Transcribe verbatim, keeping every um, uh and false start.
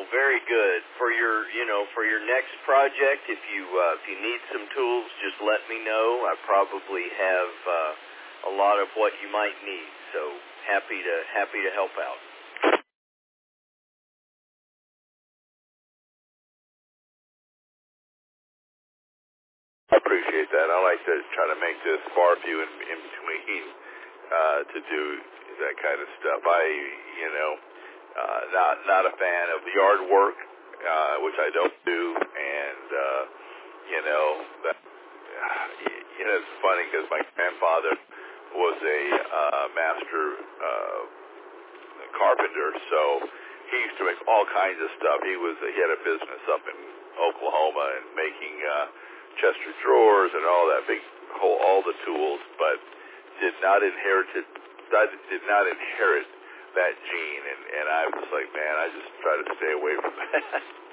very good. For your, you know, for your next project, if you uh, if you need some tools, just let me know. I probably have uh, a lot of what you might need. So happy to happy to help out. I appreciate that. I like to try to make this far few in, in between uh, to do that kind of stuff. I, you know, uh, not not a fan of the yard work, uh, which I don't do, and uh, you know, that, uh, you know, it's funny because my grandfather was a uh, master uh, carpenter, so he used to make all kinds of stuff. He was he had a business up in Oklahoma and making uh, Chester drawers and all that big whole all the tools, but did not inherit it, did not inherit that gene, and and I was like, man, I just try to stay away from that.